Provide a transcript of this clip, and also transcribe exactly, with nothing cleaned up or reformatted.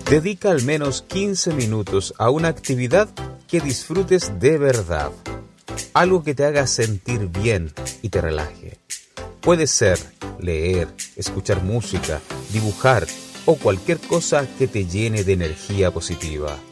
Dedica al menos quince minutos a una actividad que disfrutes de verdad. Algo que te haga sentir bien y te relaje. Puede ser leer, escuchar música, dibujar o cualquier cosa que te llene de energía positiva.